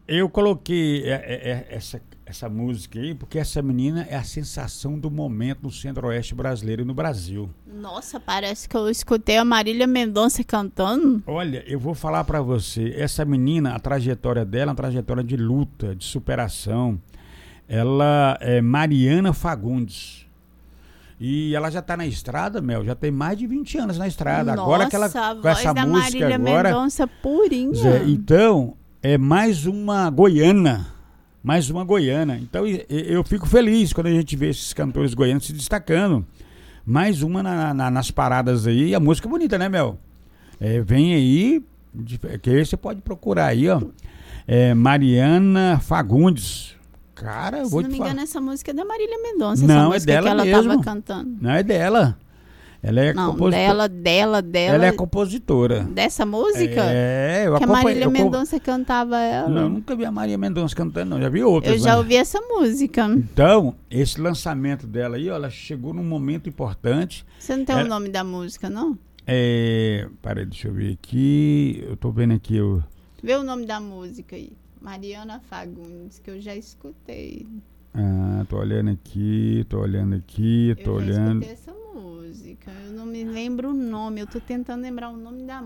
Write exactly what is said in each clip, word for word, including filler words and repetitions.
Eu coloquei é, é, é, essa, essa música aí porque essa menina é a sensação do momento no Centro-Oeste brasileiro e no Brasil. Nossa, parece que eu escutei a Marília Mendonça cantando. Olha, eu vou falar pra você, essa menina, a trajetória dela é uma trajetória de luta, de superação. Ela é Mariana Fagundes. E ela já tá na estrada, Mel, já tem mais de vinte anos na estrada. Nossa, agora que ela a com voz essa da música Marília agora, Mendonça purinha. Zé, então, é mais uma goiana, mais uma goiana. Então, eu fico feliz quando a gente vê esses cantores goianos se destacando. Mais uma na, na, nas paradas aí. E a música é bonita, né, Mel? É, vem aí, que aí você pode procurar aí, ó. É, Mariana Fagundes. Cara, Se vou não te me falar. engano, essa música é da Marília Mendonça. Não, essa é dela que ela mesmo. tava cantando. Não, é dela. Ela é Não, compositora. dela, dela, dela. Ela é compositora. Dessa música? É, eu Que a acompanho. Marília eu, Mendonça cantava ela. Não, eu nunca vi a Marília Mendonça cantando, não. Já vi outras. Eu já mas- ouvi essa música. Então, esse lançamento dela aí, ó, ela chegou num momento importante. Você não tem Ela- o nome da música, não? É. Peraí, deixa eu ver aqui. Eu tô vendo aqui. Eu... Vê o nome da música aí. Mariana Fagundes, que eu já escutei. Ah, tô olhando aqui, tô olhando aqui, tô eu já olhando. escutei essa música. Eu não me lembro o nome. Eu tô tentando lembrar o nome da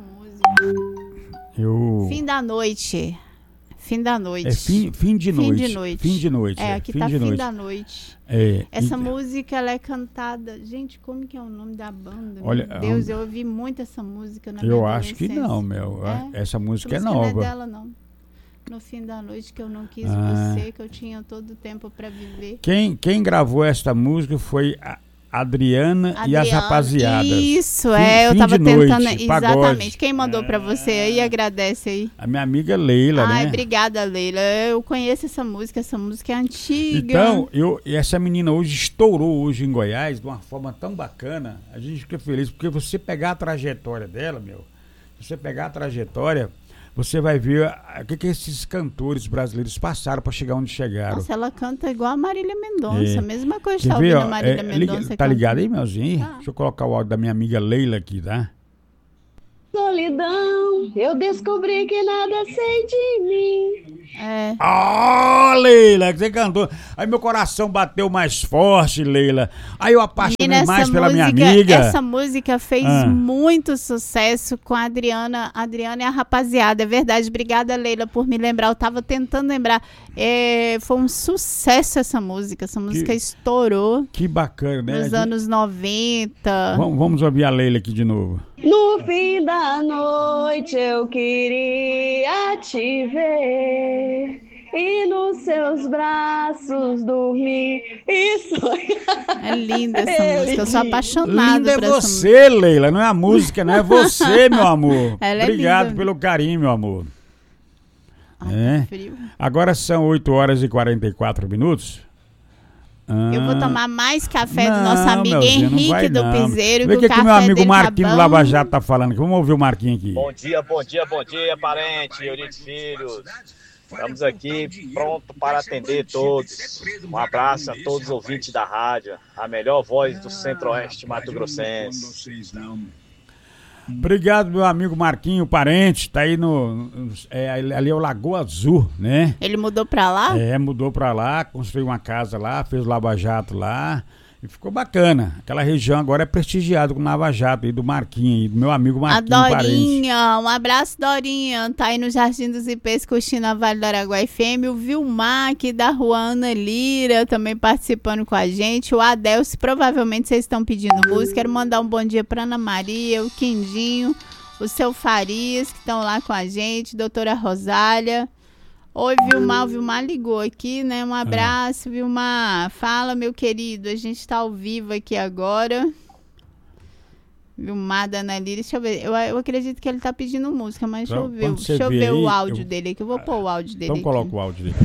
música. Eu... Fim da noite. Fim da noite. É fim, fim de Fim noite. de noite. Fim de noite. É, aqui fim tá de Fim noite. da Noite. É, Essa e- música, ela é cantada... Gente, como que é o nome da banda? Olha, Meu Deus, um- eu ouvi muito essa música na minha Eu acho que adolescência. não, Mel. É? Essa música é Essa música nova. não é dela, não. No Fim da Noite, que eu não quis Ah. você, que eu tinha todo o tempo pra viver. Quem, quem gravou esta música foi a Adriana, e as Adriana, rapaziadas. Isso, Fim- é, eu fim tava de tentando... noite, exatamente. pagode. Quem mandou pra você aí, agradece aí. A minha amiga Leila, Ai, né? obrigada, Leila. Eu conheço essa música, essa música é antiga. Então, eu, essa menina hoje estourou hoje em Goiás de uma forma tão bacana. A gente fica feliz, porque você pegar a trajetória dela, meu, você pegar a trajetória, você vai ver a- o que, que esses cantores brasileiros passaram para chegar onde chegaram. Nossa, ela canta igual a Marília Mendonça. É. Mesma coisa que Quer tá ver, ouvindo ó, a Marília é, Mendonça. liga- tá cantando. ligado aí, Melzinho? Tá. Deixa eu colocar o áudio da minha amiga Leila aqui, tá? Solidão, eu descobri que nada sei de mim. É. Ah, Leila, que você cantou. Aí meu coração bateu mais forte, Leila. Aí eu apaixonei Menina, mais essa pela minha música- amiga. Essa música fez Ah. muito sucesso com a Adriana, a Adriana e a rapaziada. É verdade. Obrigada, Leila, por me lembrar. Eu tava tentando lembrar. É, foi um sucesso essa música. Essa música estourou Que bacana, né? A nos gente- anos noventa. Vamos, vamos ouvir a Leila aqui de novo. No fim da noite eu queria te ver e nos seus braços dormir e sonhar. É linda essa É música. Eu sou lindinha. apaixonada Linda é por essa música. você, Leila, não é a música, não é você, meu amor. Ela é Obrigado linda. pelo carinho, meu amor. Ai, É. tá frio. Agora são oito horas e quarenta e quatro minutos. Eu vou Ah, tomar mais café do não, nosso amigo Melzinho, não Henrique vai do não. Piseiro. Vê Que o que, o que café meu amigo dele Marquinho tá do bom. Lava Jato tá falando aqui. Vamos ouvir o Marquinho aqui. Bom dia, bom dia, bom dia, parente, Eurico Filhos. Estamos aqui pronto para atender todos. Um abraço a todos os ouvintes da rádio, a melhor voz do Centro-Oeste Mato Grossense. Obrigado, meu amigo Marquinho, parente. Tá aí no. no- é, ali é o Lagoa Azul, né? Ele mudou pra lá? É, mudou pra lá, construiu uma casa lá, fez o Lava Jato lá. E ficou bacana. Aquela região agora é prestigiada com o Lava Jato aí do Marquinho, aí, do meu amigo A Marquinho, parente. Dorinha, um abraço, Dorinha. Tá aí no Jardim dos Ipês, curtindo a Vale do Araguá F M. O Vilmar, aqui da rua Ana Lira, também participando com a gente. O Adelso, provavelmente vocês estão pedindo música. Quero mandar um bom dia pra Ana Maria, o Quindinho, o seu Farias, que estão lá com a gente, doutora Rosália. Oi, Vilmar, o Vilmar ligou aqui, né? Um abraço, Vilmar. Fala, meu querido, a gente tá ao vivo aqui agora. Vilmar da Ana Lira, deixa eu ver. Eu, eu acredito que ele tá pedindo música, mas Então, deixa eu ver. quando você Deixa eu vê ver aí, o áudio eu- dele aqui. Eu vou pôr o áudio dele Então aqui. coloca o áudio dele.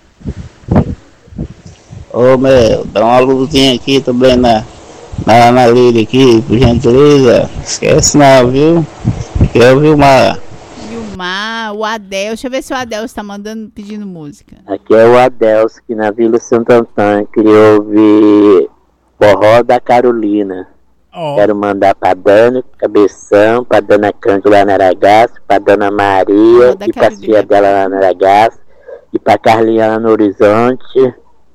Ô meu, dá uma luzinha aqui também na, na Ana Lira aqui, por gentileza. Esquece não, viu? Eu vi uma. Vilmar, o Adel. Deixa eu ver se o Adel está mandando, pedindo música. Aqui é o Adelso, que na Vila Santo Antônio queria ouvir Forró da Carolina. Ó, Quero mandar pra Dani Cabeção, pra Dona Cândida lá na Aragaço, pra Dona Maria Forró da e pra Carolina. tia dela lá na Aragaço. E pra Carliana no Horizonte.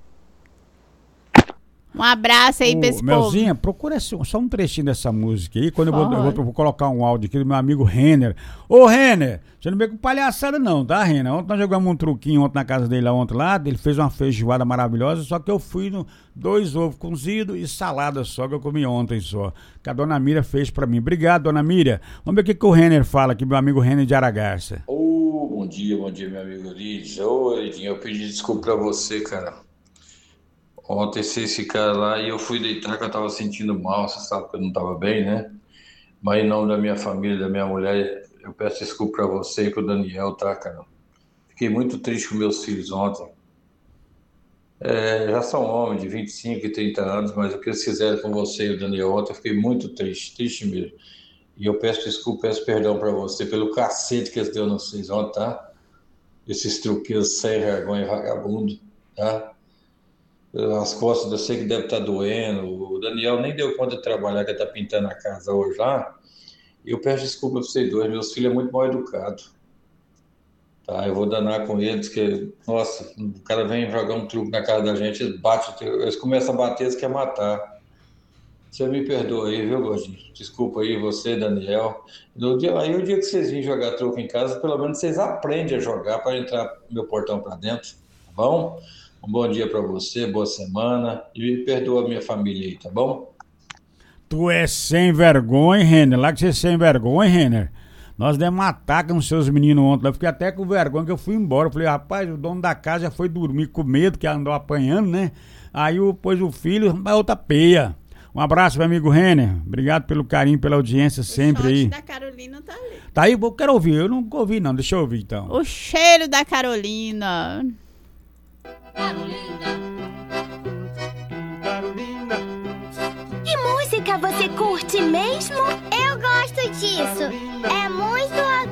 Um abraço aí pra esse povo. Melzinha, procura só um trechinho dessa música aí. Quando eu vou, eu vou, eu vou colocar um áudio aqui do meu amigo Renner. Ô, Renner, você não veio com palhaçada não, tá, Renner? Ontem nós jogamos um truquinho ontem na casa dele lá, ontem lá. Ele fez uma feijoada maravilhosa, só que eu fui no dois ovos cozidos e salada só, que eu comi ontem só. Que a dona Mira fez pra mim. Obrigado, dona Mira. Vamos ver o que, que o Renner fala aqui, meu amigo Renner de Aragarça. Ô, oh, bom dia, bom dia, meu amigo Liz. Ô, oh, Lidinho, eu pedi desculpa pra você, cara. Ontem vocês ficaram lá e eu fui deitar que eu tava sentindo mal, você sabe que eu não tava bem, né? Mas em nome da minha família, da minha mulher, eu peço desculpa pra você e pro Daniel, tá, cara? Fiquei muito triste com meus filhos ontem. É, já são homens de vinte e cinco e trinta anos, mas o que eles fizeram com você e o Daniel ontem, eu fiquei muito triste, triste mesmo. E eu peço desculpa, peço perdão pra você pelo cacete que eles deu no vocês ontem, tá? Esses truqueiros sem vergonha, vagabundo, tá? As costas eu sei que deve estar doendo. O Daniel nem deu conta de trabalhar, que ele está pintando a casa hoje lá. E eu peço desculpa para vocês dois, meus filhos é muito mal educado. Tá, eu vou danar com eles, que, nossa, o cara vem jogar um truque na casa da gente, eles, bate, eles começam a bater, eles querem matar. Você me perdoa aí, viu, Gordinho? Desculpa aí, você, Daniel. No dia, aí o dia que vocês virem jogar truque em casa, pelo menos vocês aprendem a jogar para entrar meu portão para dentro, tá bom? Um bom dia pra você, boa semana. E perdoa a minha família aí, tá bom? Tu é sem vergonha, Renner. Lá que você é sem vergonha, Renner. Nós demos um ataque nos seus meninos ontem. Eu fiquei até com vergonha que eu fui embora. Eu falei, rapaz, o dono da casa já foi dormir com medo, que andou apanhando, né? Aí pôs o filho, vai outra peia. Um abraço, meu amigo Renner. Obrigado pelo carinho, pela audiência sempre aí. O da Carolina tá ali. Tá aí, eu quero ouvir. Eu nunca ouvi, não. Deixa eu ouvir, então. O cheiro da Carolina. Carolina. Carolina. Que música você curte mesmo?